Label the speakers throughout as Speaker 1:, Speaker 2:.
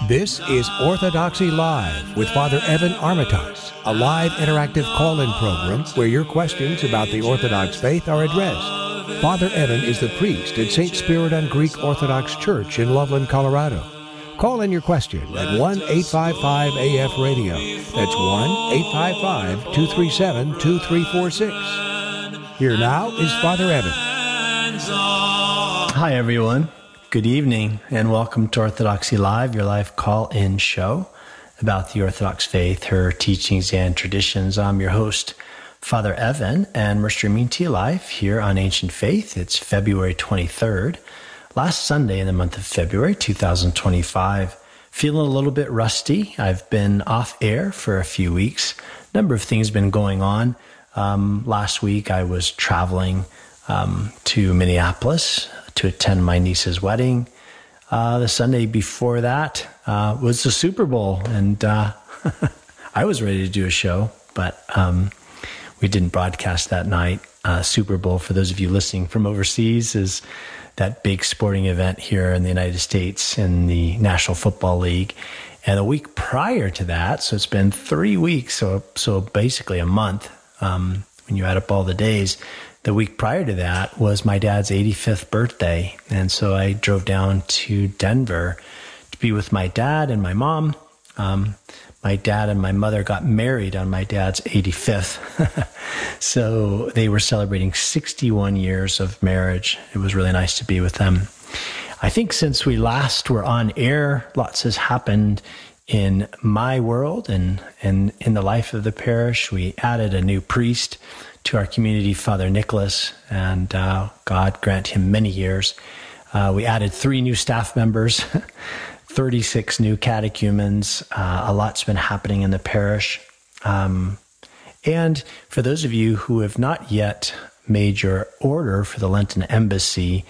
Speaker 1: This is Orthodoxy Live with Father Evan Armitage, a live interactive call-in program where your questions about the Orthodox faith are addressed. Father Evan is the priest at St. Spiridon Greek Orthodox Church in Loveland, Colorado. Call in your question at 1-855-AF-RADIO. That's 1-855-237-2346. Here now is Father Evan.
Speaker 2: Hi, everyone. Good evening, and welcome to Orthodoxy Live, your live call-in show about the Orthodox faith, her teachings and traditions. I'm your host, Father Evan, and we're streaming to you live here on Ancient Faith. It's February 23rd, last Sunday in the month of February 2025. Feeling a little bit rusty. I've been off air for a few weeks. A number of things have been going on. Last week, I was traveling to Minneapolis to attend my niece's wedding. The Sunday before that was the Super Bowl, and I was ready to do a show, but we didn't broadcast that night. Super Bowl, for those of you listening from overseas, is that big sporting event here in the United States in the National Football League. And a week prior to that, so it's been 3 weeks, so basically a month, when you add up all the days, the week prior to that was my dad's 85th birthday. And so I drove down to Denver to be with my dad and my mom. My dad and my mother got married on my dad's 85th. So they were celebrating 61 years of marriage. It was really nice to be with them. I think since we last were on air, lots has happened in my world and in the life of the parish. We added a new priest to our community, Father Nicholas, and God grant him many years. We added 3 new staff members, 36 new catechumens. A lot's been happening in the parish. And for those of you who have not yet made your order for the Lenten Embassy,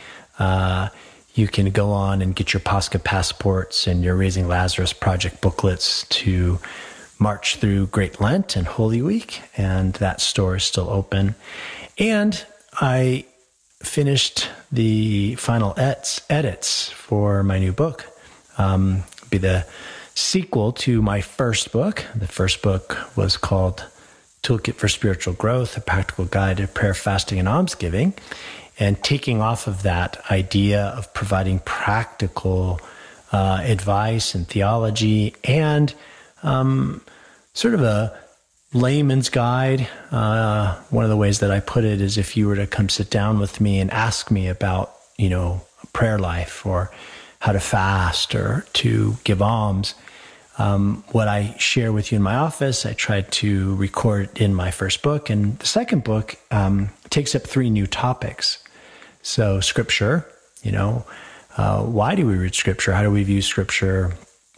Speaker 2: you can go on and get your Pascha passports and your Raising Lazarus Project booklets to march through Great Lent and Holy Week, and that store is still open. And I finished the final edits for my new book. Be the sequel to my first book. The first book was called Toolkit for Spiritual Growth, a practical guide to prayer, fasting, and almsgiving. And taking off of that idea of providing practical advice and theology and sort of a layman's guide. One of the ways that I put it is if you were to come sit down with me and ask me about, a prayer life or how to fast or to give alms, what I share with you in my office, I tried to record in my first book. And the second book takes up 3 new topics. So Scripture, why do we read Scripture? How do we view Scripture?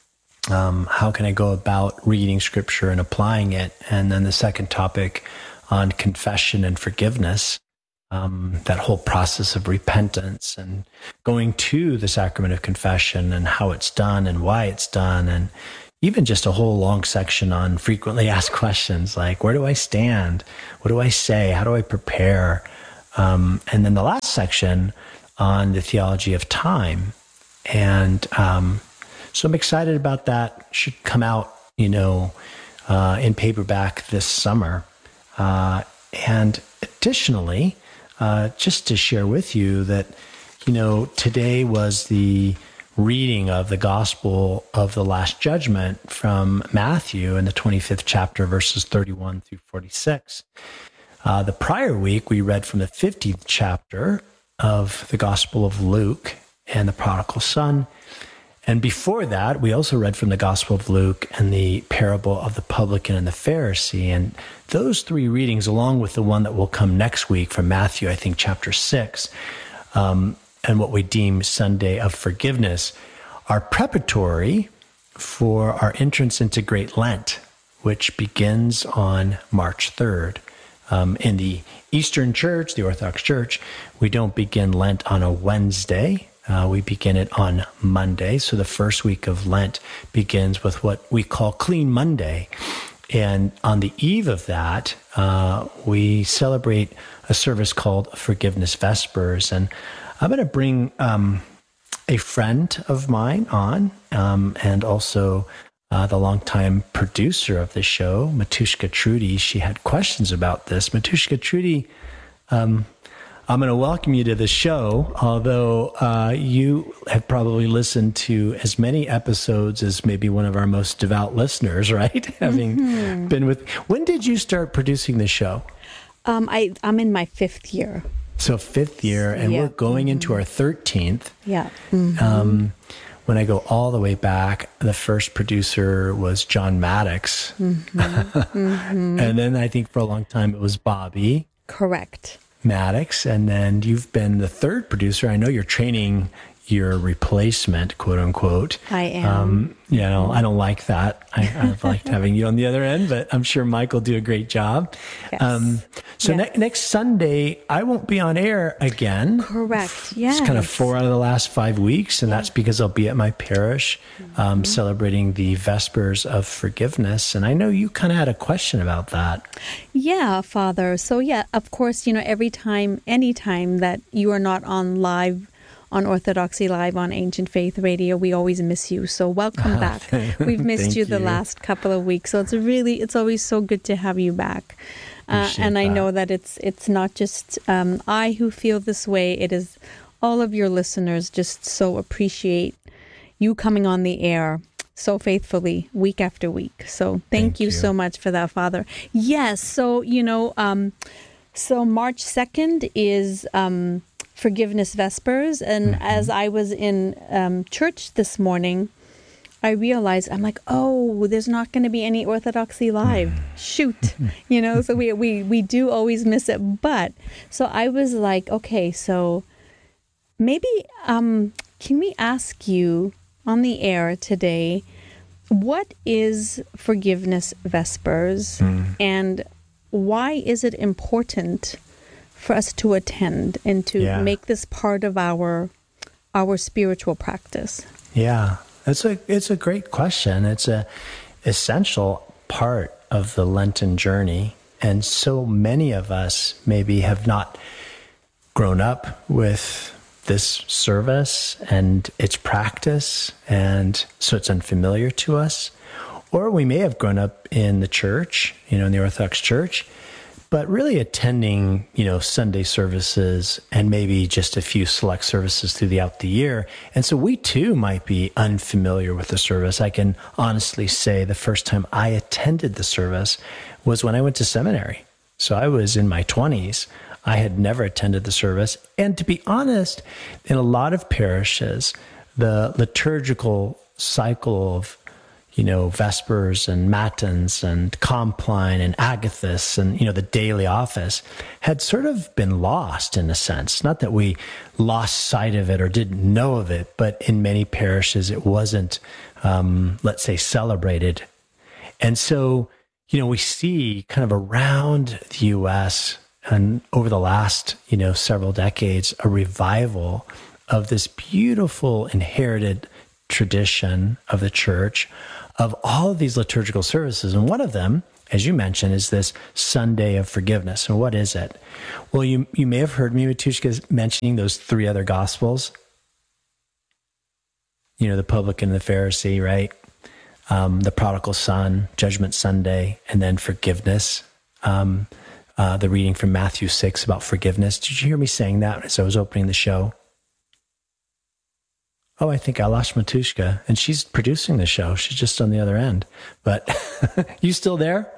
Speaker 2: How can I go about reading Scripture and applying it? And then the second topic on confession and forgiveness, that whole process of repentance and going to the sacrament of confession and how it's done and why it's done. And even just a whole long section on frequently asked questions like, where do I stand? What do I say? How do I prepare? And then the last section on the theology of time. And so I'm excited about that. Should come out, in paperback this summer. And additionally, just to share with you that, today was the reading of the Gospel of the Last Judgment from Matthew in the 25th chapter, verses 31 through 46. The prior week, we read from the 50th chapter of the Gospel of Luke and the prodigal son. And before that, we also read from the Gospel of Luke and the parable of the publican and the Pharisee. And those 3 readings, along with the one that will come next week from Matthew, I think chapter 6, and what we deem Sunday of Forgiveness, are preparatory for our entrance into Great Lent, which begins on March 3rd. In the Eastern Church, the Orthodox Church, we don't begin Lent on a Wednesday. We begin it on Monday. So the first week of Lent begins with what we call Clean Monday. And on the eve of that, we celebrate a service called Forgiveness Vespers. And I'm going to bring a friend of mine on, and also the longtime producer of the show, Matushka Trudy. She had questions about this. Matushka Trudy, I'm going to welcome you to the show, although you have probably listened to as many episodes as maybe one of our most devout listeners, right? Having been with... When did you start producing the show?
Speaker 3: I'm in my 5th year.
Speaker 2: So 5th year, and we're going into our 13th.
Speaker 3: Yeah.
Speaker 2: When I go all the way back, the first producer was John Maddox. And then I think for a long time it was Bobby.
Speaker 3: Correct.
Speaker 2: Maddox. And then you've been the third producer. I know you're training your replacement, quote unquote.
Speaker 3: I am.
Speaker 2: I don't like that. I've liked having you on the other end, but I'm sure Mike will do a great job.
Speaker 3: Yes.
Speaker 2: Next Sunday, I won't be on air again.
Speaker 3: Correct. Yes.
Speaker 2: It's kind of 4 out of the last 5 weeks, and that's because I'll be at my parish celebrating the Vespers of Forgiveness. And I know you kind of had a question about that.
Speaker 3: Yeah, Father. So of course, anytime that you are not on live, on Orthodoxy Live on Ancient Faith Radio, we always miss you. So welcome back. We've missed you the last couple of weeks. So it's always so good to have you back. And I know that it's not just I who feel this way. It is all of your listeners just so appreciate you coming on the air so faithfully week after week. So thank you so much for that, Father. Yes. So, so March 2nd is Forgiveness Vespers. And as I was in church this morning, I realized, I'm like, oh, there's not going to be any Orthodoxy Live. Shoot. So we do always miss it. But so I was like, okay, so maybe can we ask you on the air today, what is Forgiveness Vespers and why is it important for us to attend and to make this part of our spiritual practice?
Speaker 2: Yeah, it's a great question. It's a essential part of the Lenten journey, and so many of us maybe have not grown up with this service and its practice, and so it's unfamiliar to us. Or we may have grown up in the church, in the Orthodox Church, but really attending, Sunday services and maybe just a few select services throughout the year. And so we too might be unfamiliar with the service. I can honestly say the first time I attended the service was when I went to seminary. So I was in my 20s. I had never attended the service. And to be honest, in a lot of parishes, the liturgical cycle of Vespers and Matins and Compline and Agathis and, the daily office had sort of been lost in a sense. Not that we lost sight of it or didn't know of it, but in many parishes it wasn't, let's say, celebrated. And so, we see kind of around the U.S. and over the last, several decades, a revival of this beautiful inherited tradition of the church of all of these liturgical services. And one of them, as you mentioned, is this Sunday of Forgiveness. And what is it? Well, you may have heard me, Matushka, mentioning those 3 other Gospels. The publican and the Pharisee, right? The prodigal son, Judgment Sunday, and then forgiveness. The reading from Matthew 6 about forgiveness. Did you hear me saying that as I was opening the show? Oh, I think I lost Matushka, and she's producing the show. She's just on the other end. But you still there?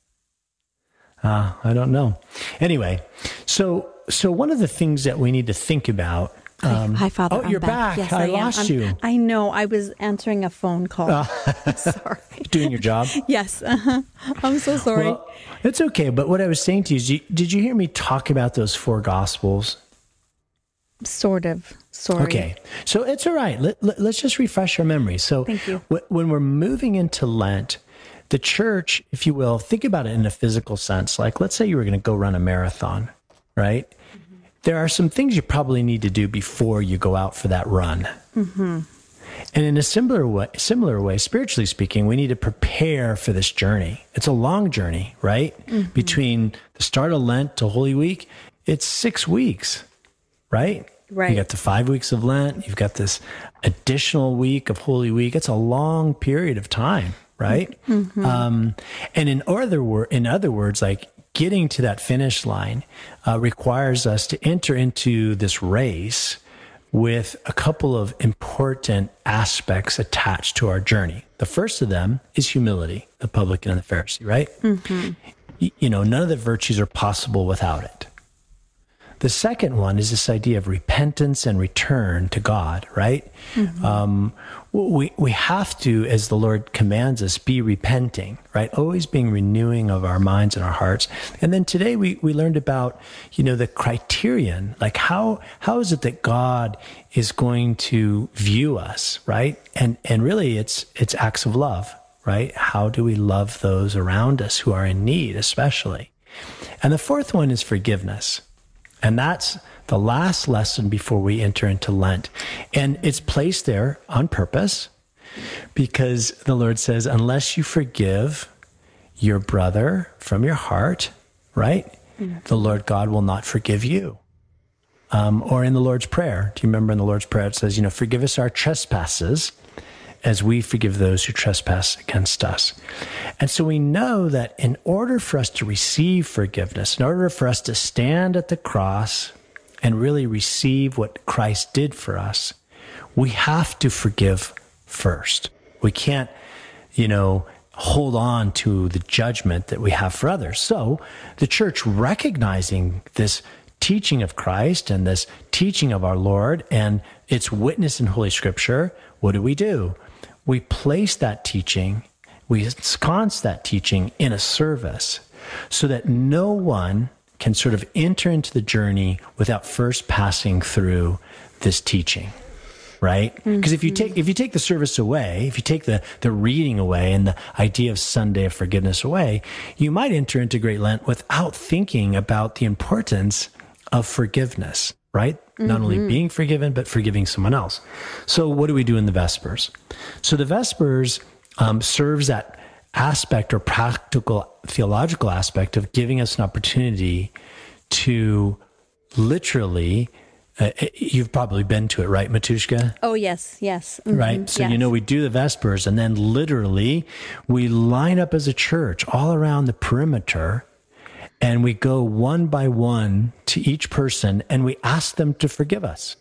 Speaker 2: I don't know. Anyway, so one of the things that we need to think about.
Speaker 3: Hi, Father.
Speaker 2: Oh, you're back.
Speaker 3: Yes,
Speaker 2: I lost you.
Speaker 3: I know. I was answering a phone call. Sorry.
Speaker 2: Doing your job?
Speaker 3: Yes. I'm so sorry.
Speaker 2: Well, it's okay. But what I was saying to you is, did you hear me talk about those 4 Gospels?
Speaker 3: Sort of. Sorry.
Speaker 2: Okay. So it's all right. Let's just refresh our memory. So
Speaker 3: thank you.
Speaker 2: When we're moving into Lent, the church, if you will, think about it in a physical sense. Like, let's say you were going to go run a marathon, right? Mm-hmm. There are some things you probably need to do before you go out for that run. Mm-hmm. And in a similar way, spiritually speaking, we need to prepare for this journey. It's a long journey, right? Mm-hmm. Between the start of Lent to Holy Week, it's 6 weeks, right?
Speaker 3: Right.
Speaker 2: You got the 5 weeks of Lent. You've got this additional week of Holy Week. It's a long period of time, right? And in other words, like getting to that finish line requires us to enter into this race with a couple of important aspects attached to our journey. The first of them is humility, the publican and the Pharisee, right? You know, none of the virtues are possible without it. The second one is this idea of repentance and return to God, right? We have to, as the Lord commands us, be repenting, right? Always being renewing of our minds and our hearts. And then today we learned about, you know, the criterion, like how is it that God is going to view us, right? And really it's acts of love, right? How do we love those around us who are in need, especially? And the fourth one is forgiveness. And that's the last lesson before we enter into Lent. And it's placed there on purpose because the Lord says, unless you forgive your brother from your heart, right? The Lord God will not forgive you. Or in the Lord's Prayer, do you remember in the Lord's Prayer, it says, you know, forgive us our trespasses as we forgive those who trespass against us. And so we know that in order for us to receive forgiveness, in order for us to stand at the cross and really receive what Christ did for us, we have to forgive first. We can't, you know, hold on to the judgment that we have for others. So the church, recognizing this teaching of Christ and this teaching of our Lord and its witness in Holy Scripture, what do? We place that teaching, we ensconce that teaching in a service so that no one can sort of enter into the journey without first passing through this teaching, right? Because if you take the service away, if you take the reading away and the idea of Sunday of forgiveness away, you might enter into Great Lent without thinking about the importance of forgiveness, right? Not only being forgiven, but forgiving someone else. So what do we do in the Vespers? So the Vespers serves that aspect or practical theological aspect of giving us an opportunity to literally, you've probably been to it, right, Matushka?
Speaker 3: Oh, yes.
Speaker 2: Right? So,
Speaker 3: yes.
Speaker 2: you know, we do the Vespers and then literally we line up as a church all around the perimeter and we go one by one to each person and we ask them to forgive us,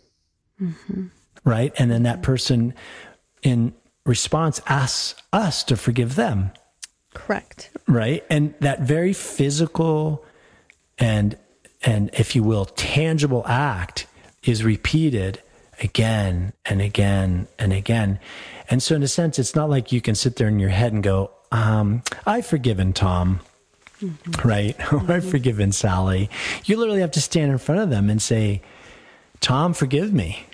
Speaker 2: right? And then that person in response asks us to forgive them.
Speaker 3: Correct.
Speaker 2: Right? And that very physical and if you will, tangible act is repeated again and again and again. And so in a sense, it's not like you can sit there in your head and go, I've forgiven Tom. Right? I've forgiven Sally. You literally have to stand in front of them and say, Tom, forgive me.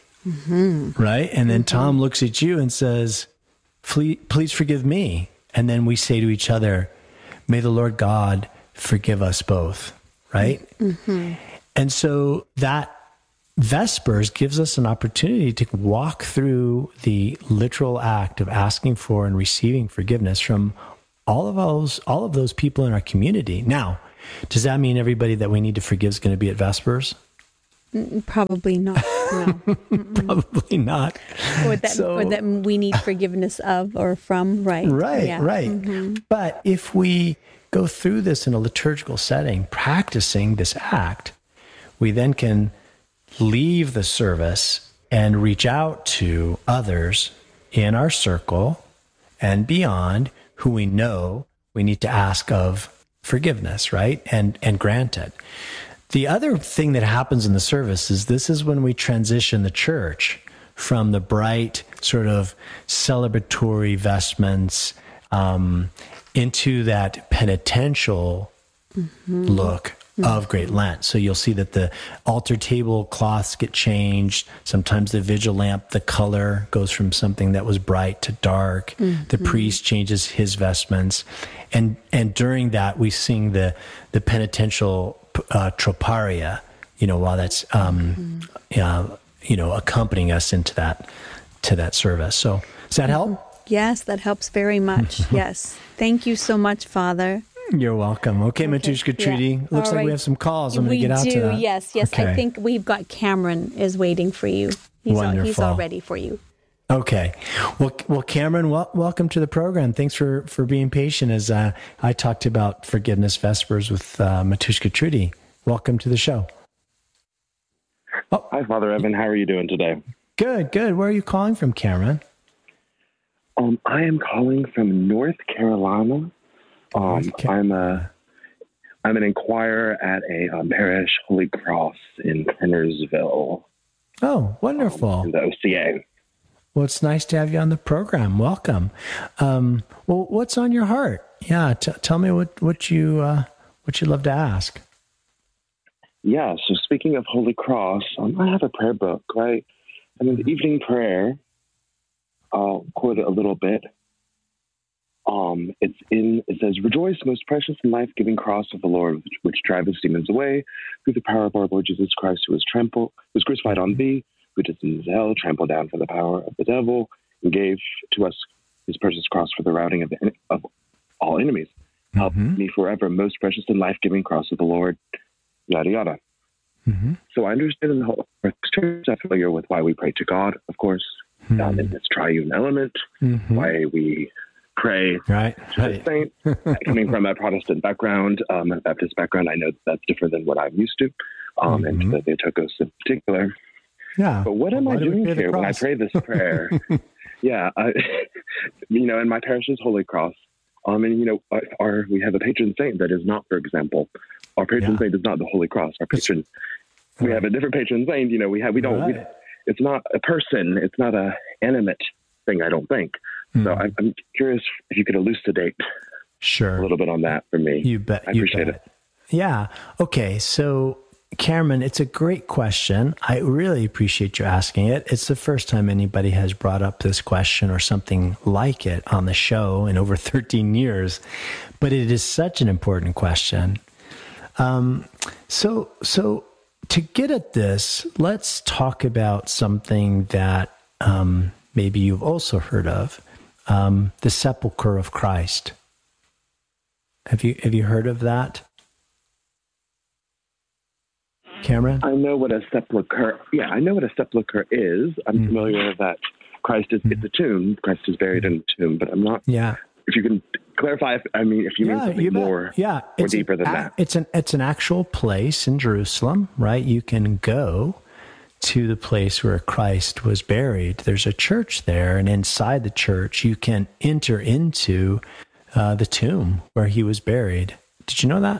Speaker 2: Right? And then Tom looks at you and says, please forgive me. And then we say to each other, may the Lord God forgive us both. Right? And so that Vespers gives us an opportunity to walk through the literal act of asking for and receiving forgiveness from all of those people in our community. Now, does that mean everybody that we need to forgive is going to be at Vespers?
Speaker 3: Probably not. No.
Speaker 2: Probably not.
Speaker 3: Or that we need forgiveness of or from, right?
Speaker 2: Right. But if we go through this in a liturgical setting, practicing this act, we then can leave the service and reach out to others in our circle and beyond who we know we need to ask of forgiveness, right? And grant it. The other thing that happens in the service is this is when we transition the church from the bright sort of celebratory vestments into that penitential look of Great Lent. So you'll see that the altar table cloths get changed. Sometimes the vigil lamp, the color goes from something that was bright to dark. The priest changes his vestments. And during that, we sing the penitential troparia, while that's, accompanying us into that service. So does that help?
Speaker 3: Yes, that helps very much. Yes. Thank you so much, Father.
Speaker 2: You're welcome. Okay, Matushka Trudy.
Speaker 3: Yeah.
Speaker 2: Looks
Speaker 3: All
Speaker 2: like we
Speaker 3: right.
Speaker 2: have some calls. I'm going to
Speaker 3: We
Speaker 2: get out to
Speaker 3: do.
Speaker 2: that.
Speaker 3: Yes.
Speaker 2: Okay.
Speaker 3: I think we've got Cameron is waiting for you. He's all ready for you.
Speaker 2: Okay. Well, Cameron, welcome to the program. Thanks for being patient as I talked about Forgiveness Vespers with Matushka Trudy. Welcome to the show.
Speaker 4: Oh. Hi, Father Evan. How are you doing today?
Speaker 2: Good. Where are you calling from, Cameron?
Speaker 4: I am calling from North Carolina. I'm an inquirer at a parish Holy Cross in Kernersville.
Speaker 2: Oh, wonderful.
Speaker 4: In the OCA.
Speaker 2: Well, it's nice to have you on the program. Welcome. Well, what's on your heart? Yeah, tell me what you love to ask.
Speaker 4: Yeah, so speaking of Holy Cross, I have a prayer book, right? And in the evening prayer, I'll quote it a little bit. It says, "Rejoice, most precious and life-giving cross of the Lord, which driveth demons away, through the power of our Lord Jesus Christ, who was crucified on thee, who descended into hell, trampled down for the power of the devil, and gave to us his precious cross for the routing of all enemies. Help me forever, most precious and life-giving cross of the Lord," yada, yada. Mm-hmm. So I understand in the whole church, I'm familiar with why we pray to God, of course, in this triune element, why we pray to the saint. Coming from a Protestant background, a Baptist background, I know that's different than what I'm used to, and the Theotokos in particular. Yeah. But what am I doing here when I pray this prayer? In my parish's Holy Cross, we have a patron saint that is not, for example, our patron saint is not the Holy Cross. Our patron, we have a different patron saint. It's not a person. It's not a animate thing, I don't think. So I'm curious if you could elucidate a little bit on that for me.
Speaker 2: You bet.
Speaker 4: I appreciate it.
Speaker 2: Yeah. Okay. So, Cameron, it's a great question. I really appreciate you asking it. It's the first time anybody has brought up this question or something like it on the show in over 13 years, but it is such an important question. So to get at this, let's talk about something that maybe you've also heard of, the sepulcher of Christ. Have you heard of that, Cameron?
Speaker 4: I know what a sepulcher. Yeah, I know what a sepulcher is. I'm familiar that Christ is. It's a tomb. Christ is buried in a tomb, but I'm not. Yeah. If you can clarify, if you mean something more deeper than that.
Speaker 2: It's an actual place in Jerusalem, right? You can go to the place where Christ was buried. There's a church there, and inside the church, you can enter into the tomb where he was buried. Did you know that?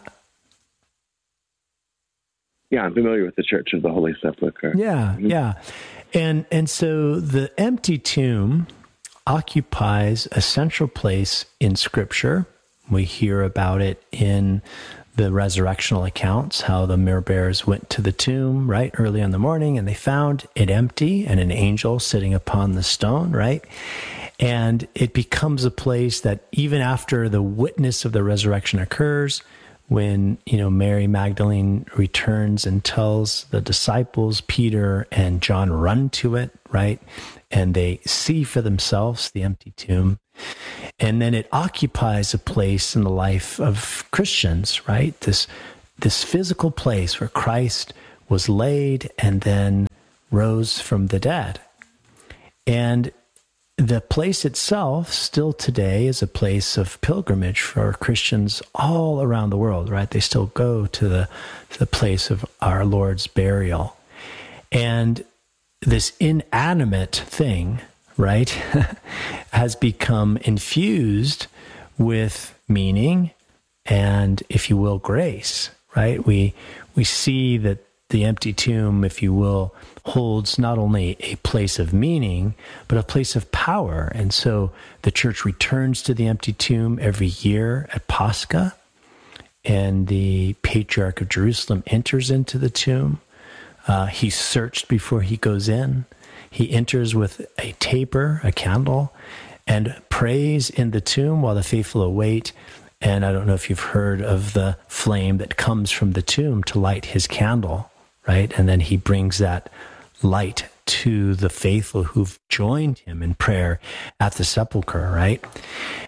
Speaker 4: Yeah, I'm familiar with the Church of the Holy Sepulchre.
Speaker 2: Yeah. And so the empty tomb occupies a central place in Scripture. We hear about it in the resurrectional accounts, how the myrrh bearers went to the tomb, right, early in the morning, and they found it empty and an angel sitting upon the stone, right? And it becomes a place that even after the witness of the resurrection occurs, when, Mary Magdalene returns and tells the disciples, Peter and John run to it, right? And they see for themselves the empty tomb. And then it occupies a place in the life of Christians, right? This physical place where Christ was laid and then rose from the dead. And the place itself still today is a place of pilgrimage for Christians all around the world, right? They still go to the place of our Lord's burial. And this inanimate thing, right, has become infused with meaning and, if you will, grace, right? We see that the empty tomb, if you will, holds not only a place of meaning, but a place of power. And so the church returns to the empty tomb every year at Pascha, and the Patriarch of Jerusalem enters into the tomb. He's searched before he goes in. He enters with a taper, a candle, and prays in the tomb while the faithful await. And I don't know if you've heard of the flame that comes from the tomb to light his candle, right? And then he brings that light to the faithful who've joined him in prayer at the sepulcher, right?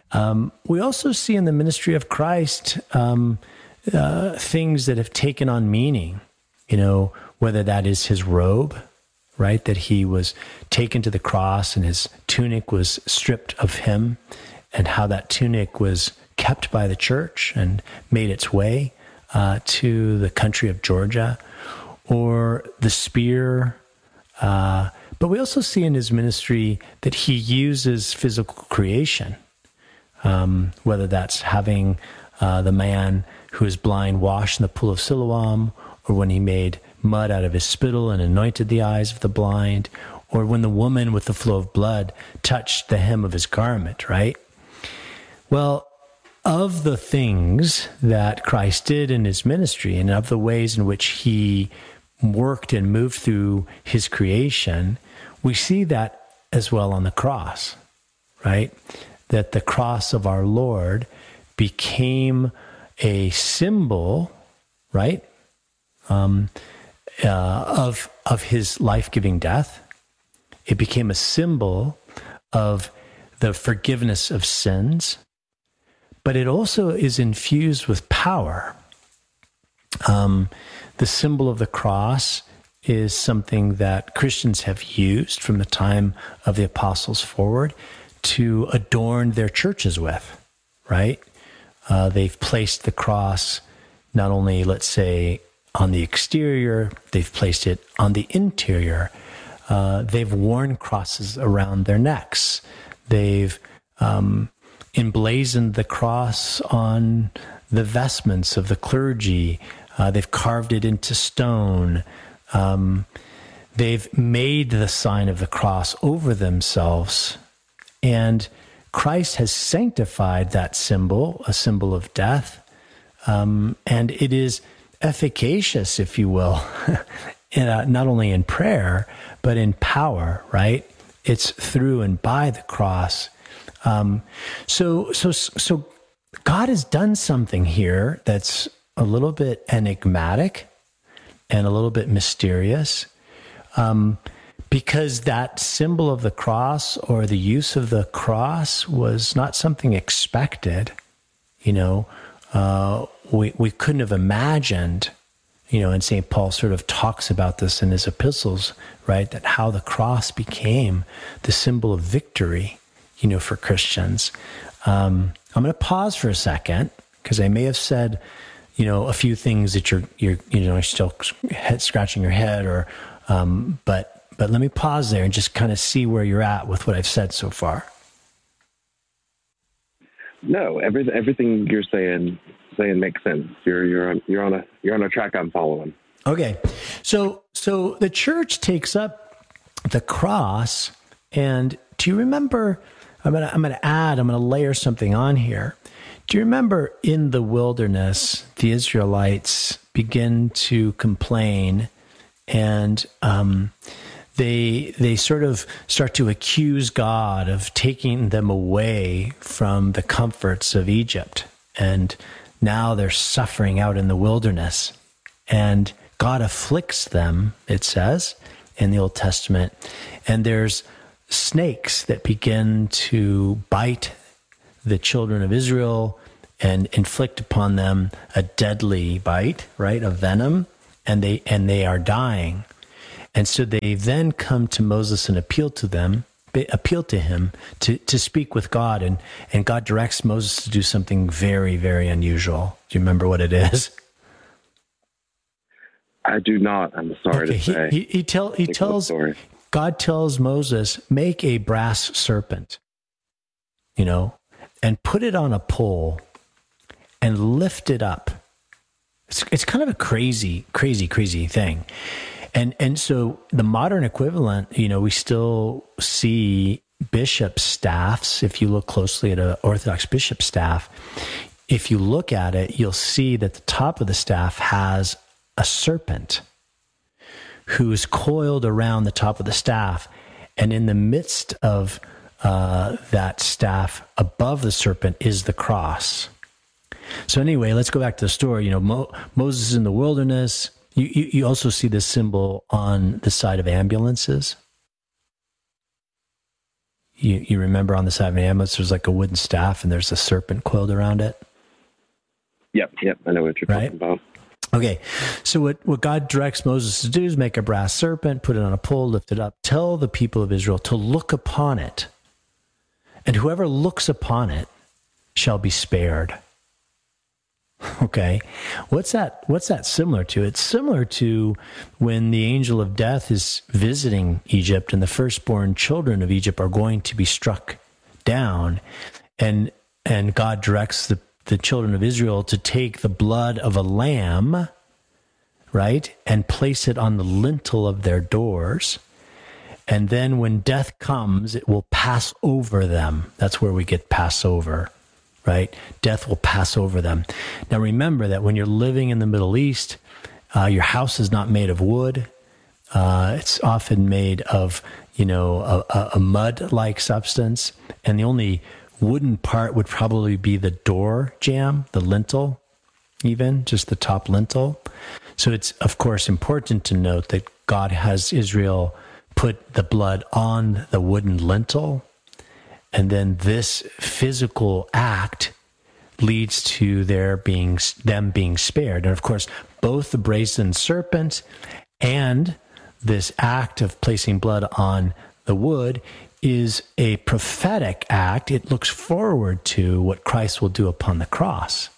Speaker 2: We also see in the ministry of Christ things that have taken on meaning, whether that is his robe, right? That he was taken to the cross and his tunic was stripped of him, and how that tunic was kept by the church and made its way to the country of Georgia, or the spear. But we also see in his ministry that he uses physical creation, whether that's having the man who is blind washed in the pool of Siloam, or when he made mud out of his spittle and anointed the eyes of the blind, or when the woman with the flow of blood touched the hem of his garment, right? Well, of the things that Christ did in his ministry, and of the ways in which he worked and moved through his creation, we see that as well on the cross, right? That the cross of our Lord became a symbol, right, of his life-giving death. It became a symbol of the forgiveness of sins, but it also is infused with power. The symbol of the cross is something that Christians have used from the time of the apostles forward to adorn their churches with, right? They've placed the cross not only, let's say, on the exterior, they've placed it on the interior. They've worn crosses around their necks. They've emblazoned the cross on the vestments of the clergy. They've carved it into stone. They've made the sign of the cross over themselves. And Christ has sanctified that symbol, a symbol of death. And it is efficacious, if you will, not only in prayer, but in power, right? It's through and by the cross. So God has done something here that's a little bit enigmatic and a little bit mysterious, because that symbol of the cross, or the use of the cross, was not something expected. We couldn't have imagined, and St. Paul sort of talks about this in his epistles, right? That how the cross became the symbol of victory, for Christians. I'm going to pause for a second, because I may have said, a few things that you're still scratching your head, or, but let me pause there and just kind of see where you're at with what I've said so far.
Speaker 4: No, everything you're saying makes sense. You're on a track I'm following.
Speaker 2: Okay, so the church takes up the cross, and do you remember? I'm gonna layer something on here. Do you remember in the wilderness, the Israelites begin to complain, and they sort of start to accuse God of taking them away from the comforts of Egypt, and now they're suffering out in the wilderness, and God afflicts them, it says in the Old Testament, and there's snakes that begin to bite the children of Israel and inflict upon them a deadly bite, right, of venom, and they are dying. And so they then come to Moses and appeal to him to speak with God, and God directs Moses to do something very, very unusual. Do you remember what it is?
Speaker 4: I do not. I'm sorry to say.
Speaker 2: He tells, God tells Moses, make a brass serpent, and put it on a pole and lift it up. It's kind of a crazy, crazy, crazy thing. And so the modern equivalent, we still see bishop staffs. If you look closely at an Orthodox bishop staff, if you look at it, you'll see that the top of the staff has a serpent who's coiled around the top of the staff. And in the midst of that staff, above the serpent, is the cross. So anyway, let's go back to the story. Moses in the wilderness. You also see this symbol on the side of ambulances. You remember on the side of an ambulance, there's like a wooden staff and there's a serpent coiled around it?
Speaker 4: Yep. I know what you're talking about.
Speaker 2: Okay, so what God directs Moses to do is make a brass serpent, put it on a pole, lift it up, tell the people of Israel to look upon it, and whoever looks upon it shall be spared. Okay, what's that similar to? It's similar to when the angel of death is visiting Egypt and the firstborn children of Egypt are going to be struck down, and God directs the children of Israel to take the blood of a lamb, right, and place it on the lintel of their doors. And then when death comes, it will pass over them. That's where we get Passover, right? Death will pass over them. Now remember that when you're living in the Middle East, your house is not made of wood. It's often made of, a mud-like substance. And the only wooden part would probably be the door jamb, the lintel, even just the top lintel. So it's, of course, important to note that God has Israel put the blood on the wooden lintel, and then this physical act leads to them being spared. And of course, both the brazen serpent and this act of placing blood on the wood is a prophetic act. It looks forward to what Christ will do upon the cross.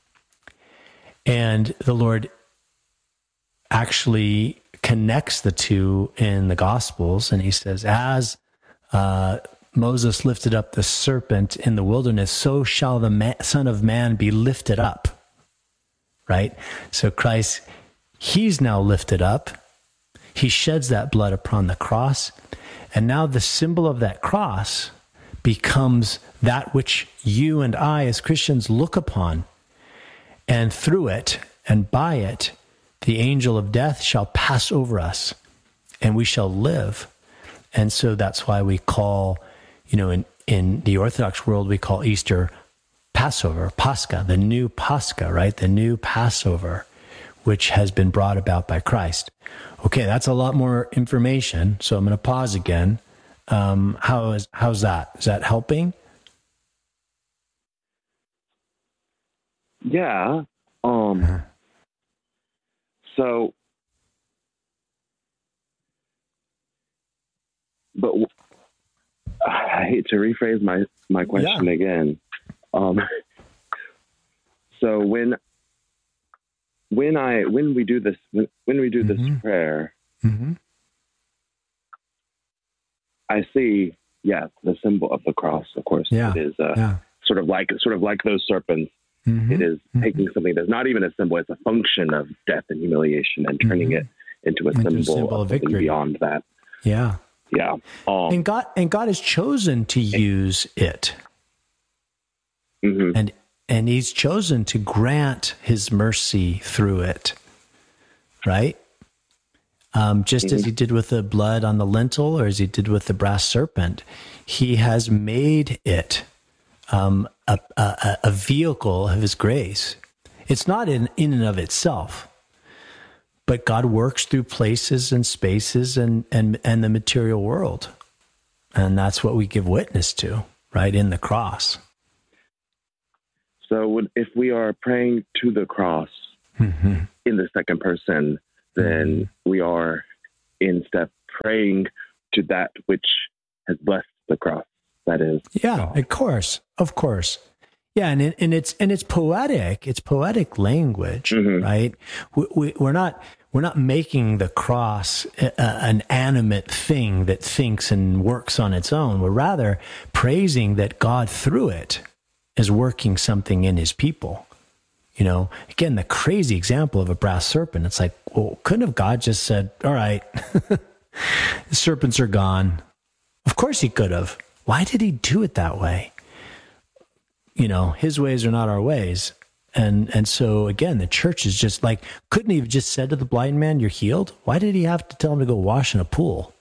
Speaker 2: And the Lord actually connects the two in the Gospels, and he says, as Moses lifted up the serpent in the wilderness, so shall the Son of Man be lifted up, right? So Christ, he's now lifted up. He sheds that blood upon the cross, and now the symbol of that cross becomes that which you and I as Christians look upon. And through it and by it, the angel of death shall pass over us and we shall live. And so that's why we call, in the Orthodox world, we call Easter Passover, Pascha, the new Pascha, right? The new Passover, which has been brought about by Christ. Okay, that's a lot more information, so I'm going to pause again. How's that? Is that helping?
Speaker 4: Yeah. So, but I hate to rephrase my question again. So when we do this this prayer, I see, the symbol of the cross. Of course, it is sort of like those serpents. It is taking something that's not even a symbol; it's a function of death and humiliation, and turning it into a symbol of victory beyond that.
Speaker 2: Yeah. And God has chosen to use it, and He's chosen to grant His mercy through it, right? Just as He did with the blood on the lintel, or as He did with the brass serpent, He has made it a vehicle of His grace. It's not in and of itself, but God works through places and spaces and the material world. And that's what we give witness to, right, in the cross.
Speaker 4: So if we are praying to the cross in the second person, then we are in step praying to that which has blessed the cross. That is.
Speaker 2: Yeah, of course. Yeah, and it's poetic. It's poetic language, right? We're not making the cross an animate thing that thinks and works on its own. We're rather praising that God through it is working something in His people. Again, the crazy example of a brass serpent. It's like, well, couldn't have God just said, "All right, the serpents are gone"? Of course He could have. Why did He do it that way? His ways are not our ways. And so, again, the church is just like, couldn't He have just said to the blind man, "You're healed"? Why did He have to tell him to go wash in a pool?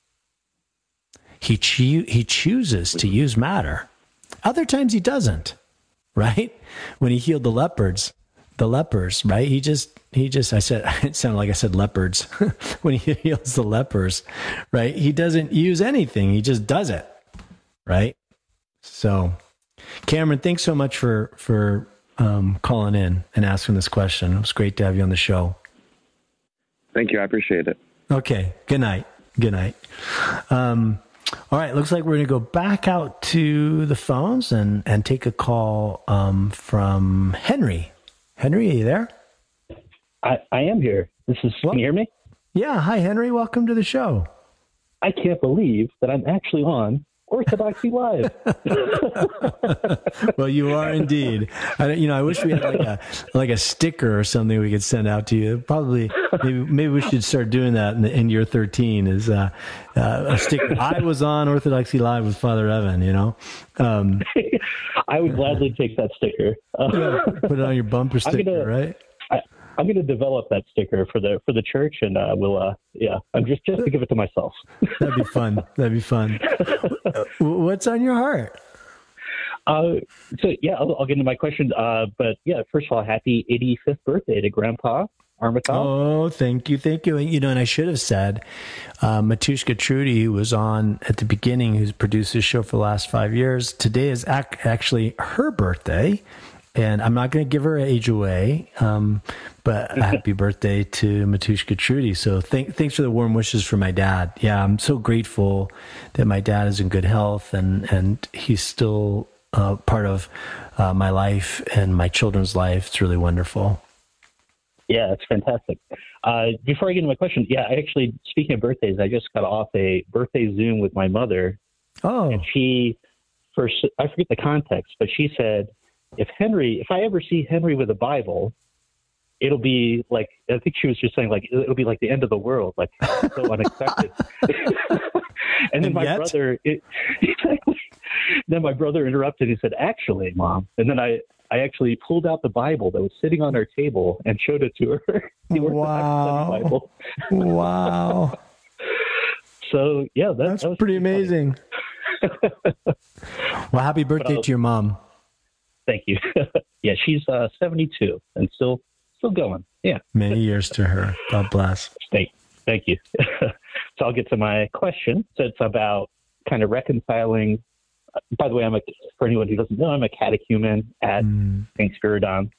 Speaker 2: He chooses to use matter. Other times He doesn't, right? When He healed the lepers, right? He just, it sounded like I said leopards. When He heals the lepers, right? He doesn't use anything. He just does it. right? So, Cameron, thanks so much for calling in and asking this question. It was great to have you on the show.
Speaker 4: Thank you. I appreciate it.
Speaker 2: Okay. Good night. Good night. All right. Looks like we're going to go back out to the phones and take a call from Henry. Henry, are you there?
Speaker 5: I am here. Can you hear me?
Speaker 2: Yeah. Hi, Henry. Welcome to the show.
Speaker 5: I can't believe that I'm actually on Orthodoxy Live.
Speaker 2: Well, you are indeed. I wish we had like a sticker or something we could send out to you. Probably, maybe we should start doing that in year 13. Is a sticker. I was on Orthodoxy Live with Father Evan.
Speaker 5: I would gladly take that sticker.
Speaker 2: Put it on your bumper sticker, right?
Speaker 5: I'm going to develop that sticker for the church, and I'm just to give it to myself.
Speaker 2: That'd be fun. What's on your heart?
Speaker 5: I'll get into my question. But first of all, happy 85th birthday to Grandpa Armitage.
Speaker 2: Oh, thank you. And, and I should have said, Matushka Trudy, who was on at the beginning, who's produced this show for the last 5 years, today is actually her birthday. And I'm not going to give her age away, but happy birthday to Matushka Trudy. So thanks for the warm wishes for my dad. Yeah, I'm so grateful that my dad is in good health and he's still part of my life and my children's life. It's really wonderful.
Speaker 5: Yeah, it's fantastic. Before I get into my question, speaking of birthdays, I just got off a birthday Zoom with my mother.
Speaker 2: Oh.
Speaker 5: And I forget the context, but she said, if I ever see Henry with a Bible, it'll be like, I think she was just saying, like, it'll be like the end of the world, like so unexpected. And then then my brother interrupted. He said, actually, Mom. And then I actually pulled out the Bible that was sitting on our table and showed it to her.
Speaker 2: Wow.
Speaker 5: Bible.
Speaker 2: Wow.
Speaker 5: So, yeah,
Speaker 2: that's pretty amazing. Well, happy birthday to your mom.
Speaker 5: Thank you. Yeah, she's 72 and still going. Yeah.
Speaker 2: Many years to her. God bless.
Speaker 5: Thank you. So I'll get to my question. So it's about kind of reconciling. By the way, for anyone who doesn't know, I'm a catechumen at St. Spiridon.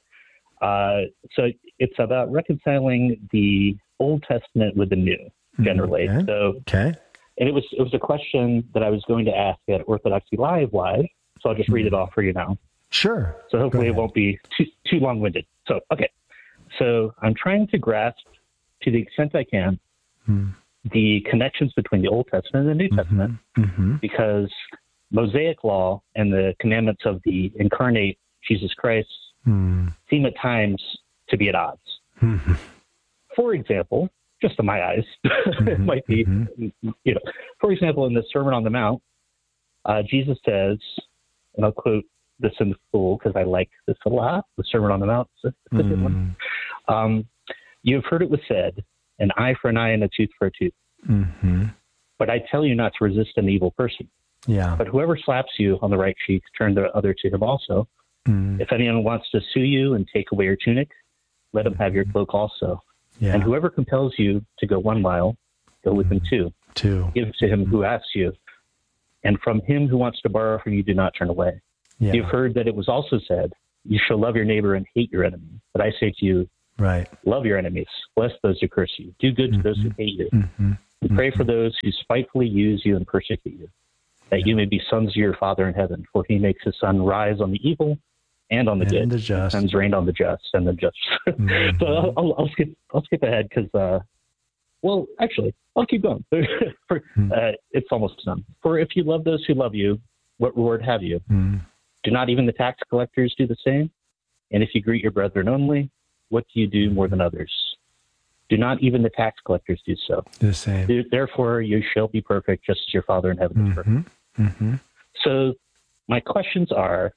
Speaker 5: So it's about reconciling the Old Testament with the New, generally.
Speaker 2: Okay.
Speaker 5: And it was a question that I was going to ask at Orthodoxy Live. So I'll just read it off for you now.
Speaker 2: Sure.
Speaker 5: So hopefully it won't be too long-winded. So, okay. So I'm trying to grasp, to the extent I can, the connections between the Old Testament and the New Testament, because Mosaic law and the commandments of the incarnate Jesus Christ seem at times to be at odds. For example, just in my eyes, it might be, for example, in the Sermon on the Mount, Jesus says, and I'll quote this in full because I like this a lot, the Sermon on the Mount. It's a good one. You have heard it was said, an eye for an eye and a tooth for a tooth. But I tell you not to resist an evil person.
Speaker 2: Yeah.
Speaker 5: But whoever slaps you on the right cheek, turn the other to him also. If anyone wants to sue you and take away your tunic, let him have your cloak also. Yeah. And whoever compels you to go 1 mile, go with him 2. Give to him who asks you. And from him who wants to borrow from you, do not turn away. Yeah. You've heard that it was also said, you shall love your neighbor and hate your enemy. But I say to you, love your enemies, bless those who curse you, do good to those who hate you, and pray for those who spitefully use you and persecute you, that you may be sons of your Father in heaven. For he makes his sun rise on the evil and on the good, and sends rain on the just and the just. So I'll skip ahead because, actually, I'll keep going. It's almost done. For if you love those who love you, what reward have you? Do not even the tax collectors do the same? And if you greet your brethren only, what do you do more than others? Do not even the tax collectors do so?
Speaker 2: The same.
Speaker 5: Therefore, you shall be perfect, just as your Father in heaven is perfect. So my questions are,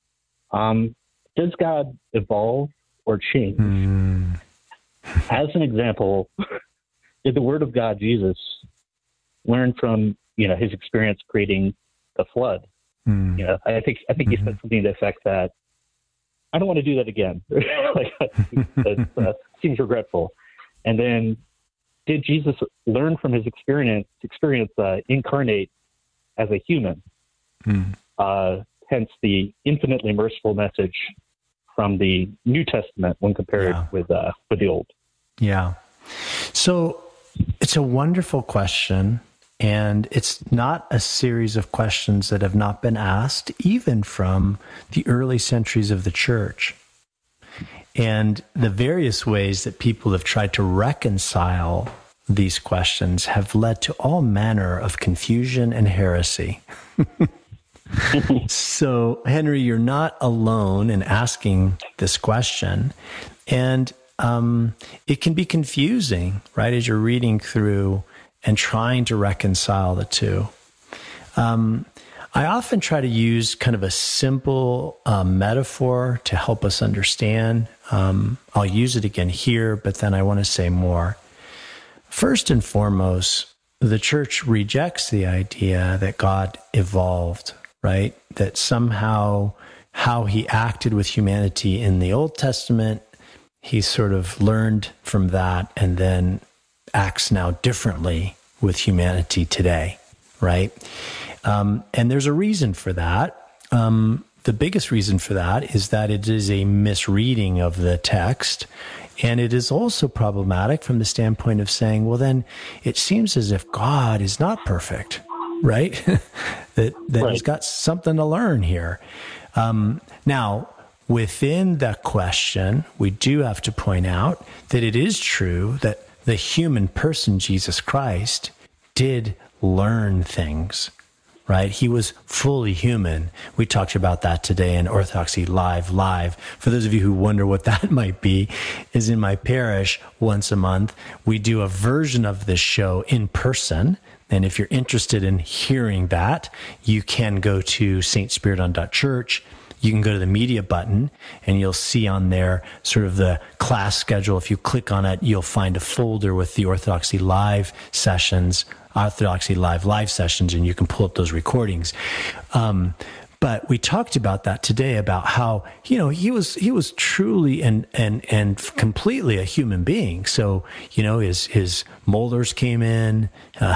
Speaker 5: does God evolve or change? As an example, did the Word of God, Jesus, learn from his experience creating the flood? I think he said something to the effect that I don't want to do that again. It seems regretful. And then, did Jesus learn from his experience incarnate as a human Hence the infinitely merciful message from the New Testament when compared with the Old.
Speaker 2: Yeah. So it's a wonderful question, and it's not a series of questions that have not been asked, even from the early centuries of the church. And the various ways that people have tried to reconcile these questions have led to all manner of confusion and heresy. So, Henry, you're not alone in asking this question. And it can be confusing, right, as you're reading through and trying to reconcile the two. I often try to use kind of a simple metaphor to help us understand. I'll use it again here, but then I want to say more. First and foremost, the church rejects the idea that God evolved, right? That somehow how he acted with humanity in the Old Testament, he sort of learned from that and then acts now differently with humanity today, right? And there's a reason for that. The biggest reason for that is that it is a misreading of the text. And it is also problematic from the standpoint of saying, well, then it seems as if God is not perfect, right? that right. He's got something to learn here. Now, within that question, we do have to point out that it is true that the human person, Jesus Christ, did learn things, right? He was fully human. We talked about that today in Orthodoxy Live. For those of you who wonder what that might be, is in my parish once a month, we do a version of this show in person. And if you're interested in hearing that, you can go to stspiridon.church. You can go to the media button and you'll see on there sort of the class schedule. If you click on it, you'll find a folder with the Orthodoxy Live sessions, live sessions, and you can pull up those recordings. But we talked about that today, about how, he was truly and completely a human being. So, his molars came in,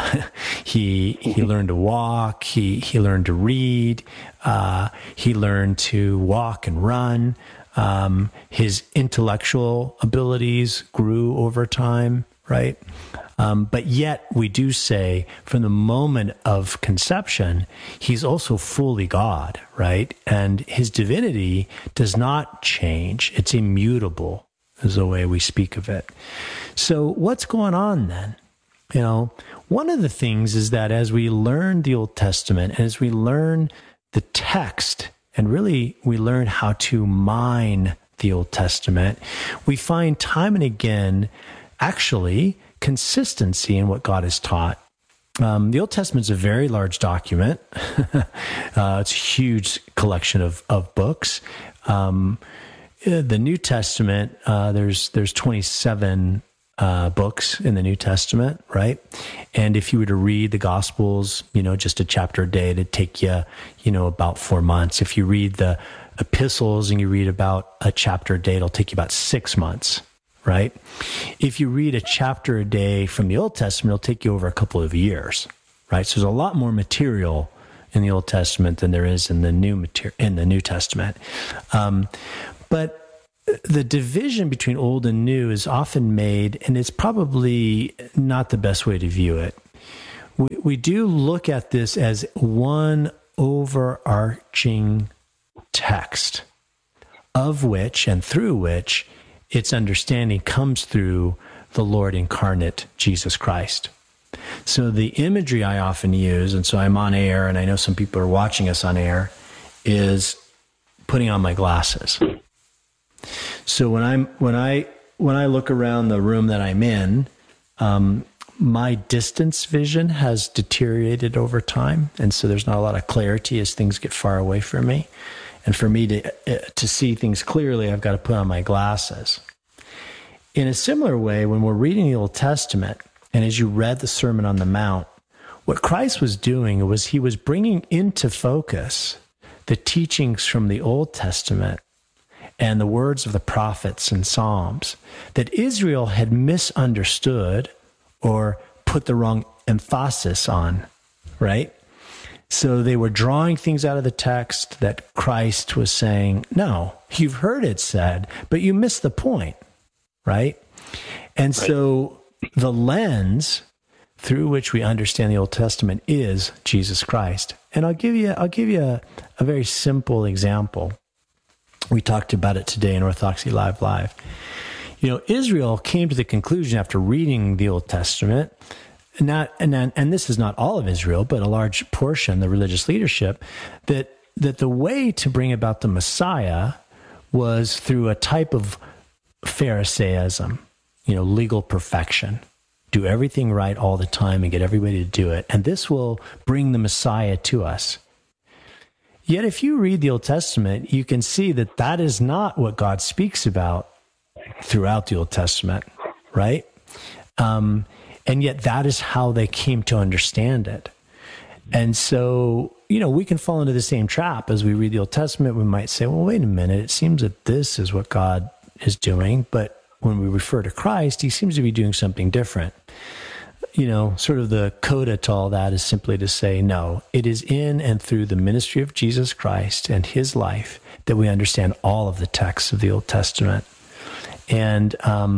Speaker 2: he learned to walk, he learned to read, he learned to walk and run. His intellectual abilities grew over time, right? But yet we do say from the moment of conception, he's also fully God, right? And his divinity does not change. It's immutable, is the way we speak of it. So what's going on then? One of the things is that as we learn the Old Testament, and as we learn the text, and really we learn how to mine the Old Testament, we find time and again, actually, consistency in what God has taught. The Old Testament is a very large document. It's a huge collection of books. The New Testament, there's 27 books in the New Testament, right? And if you were to read the Gospels, just a chapter a day, it'd take you, about 4 months. If you read the epistles and you read about a chapter a day, it'll take you about 6 months. Right? If you read a chapter a day from the Old Testament, it'll take you over a couple of years, right? So there's a lot more material in the Old Testament than there is in the New Testament. But the division between Old and New is often made, and it's probably not the best way to view it. We do look at this as one overarching text, of which and through which its understanding comes through the Lord incarnate, Jesus Christ. So the imagery I often use, and so I'm on air, and I know some people are watching us on air, is putting on my glasses. So when I look around the room that I'm in, my distance vision has deteriorated over time, and so there's not a lot of clarity as things get far away from me. And for me to see things clearly, I've got to put on my glasses. In a similar way, when we're reading the Old Testament, and as you read the Sermon on the Mount, what Christ was doing was he was bringing into focus the teachings from the Old Testament and the words of the prophets and Psalms that Israel had misunderstood or put the wrong emphasis on, right? So they were drawing things out of the text that Christ was saying, no, you've heard it said, but you missed the point, right? And so the lens through which we understand the Old Testament is Jesus Christ. And I'll give you a very simple example. We talked about it today in Orthodoxy Live. Israel came to the conclusion after reading the Old Testament, and this is not all of Israel, but a large portion, the religious leadership, that the way to bring about the Messiah was through a type of Pharisaism, legal perfection. Do everything right all the time and get everybody to do it. And this will bring the Messiah to us. Yet if you read the Old Testament, you can see that that is not what God speaks about throughout the Old Testament, right? And yet that is how they came to understand it. And so, we can fall into the same trap as we read the Old Testament. We might say, well, wait a minute, it seems that this is what God is doing. But when we refer to Christ, he seems to be doing something different. Sort of the coda to all that is simply to say, no, it is in and through the ministry of Jesus Christ and his life that we understand all of the texts of the Old Testament. And,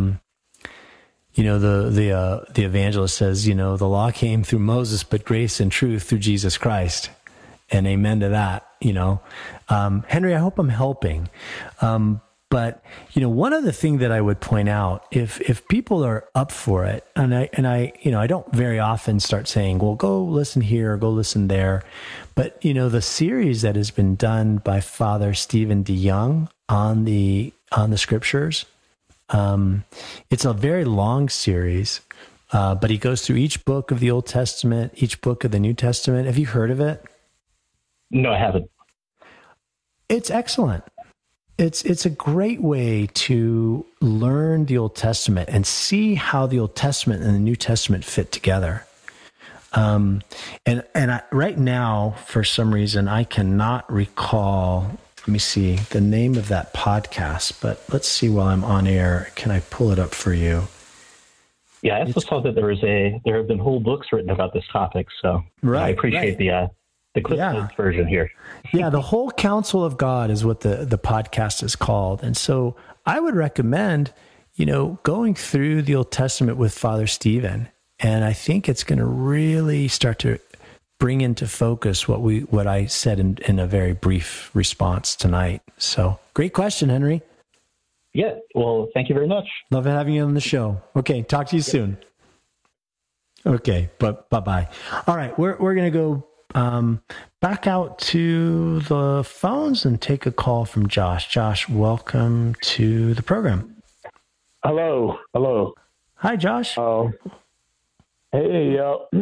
Speaker 2: the evangelist says, the law came through Moses, but grace and truth through Jesus Christ. And amen to that, Henry, I hope I'm helping. But, one other thing that I would point out, if people are up for it, and I don't very often start saying, well, go listen here or go listen there. But, the series that has been done by Father Stephen DeYoung on the scriptures, it's a very long series, but he goes through each book of the Old Testament, each book of the New Testament. Have you heard of it?
Speaker 5: No, I haven't.
Speaker 2: It's excellent. It's a great way to learn the Old Testament and see how the Old Testament and the New Testament fit together. And right now, for some reason, I cannot recall. Let me see the name of that podcast, but let's see while I'm on air. Can I pull it up for you?
Speaker 5: Yeah, I also saw that there have been whole books written about this topic. So I appreciate the Cliff Notes version here.
Speaker 2: Yeah, the Whole Counsel of God is what the podcast is called. And so I would recommend, going through the Old Testament with Father Stephen. And I think it's going to really start to bring into focus what I said in a very brief response tonight. So great question, Henry.
Speaker 5: Yeah, well, thank you very much.
Speaker 2: Love having you on the show. Okay, talk to you soon. Okay, but bye-bye. All right, we're going to go back out to the phones and take a call from Josh. Josh, welcome to the program.
Speaker 6: Hello.
Speaker 2: Hi, Josh.
Speaker 6: Hey,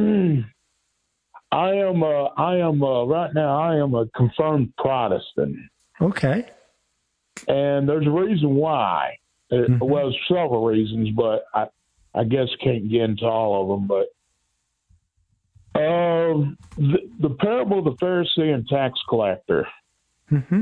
Speaker 6: I am right now. I am a confirmed Protestant.
Speaker 2: Okay.
Speaker 6: And there's a reason why. Well, several reasons, but I guess can't get into all of them. But the parable of the Pharisee and tax collector.
Speaker 2: Mm-hmm.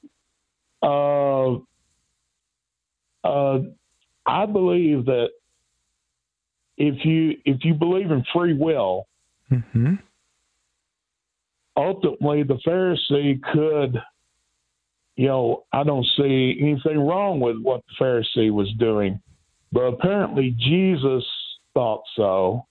Speaker 6: I believe that if you believe in free will,
Speaker 2: mm-hmm.
Speaker 6: ultimately the Pharisee could, I don't see anything wrong with what the Pharisee was doing, but apparently Jesus thought so.